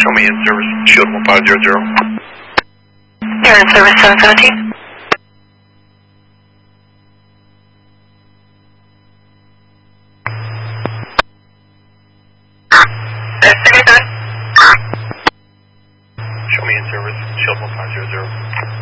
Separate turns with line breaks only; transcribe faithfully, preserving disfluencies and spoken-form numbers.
Show me in service, Shield one five zero zero.
You're in service seven seventeen.
Show me in service, Shield one five zero zero.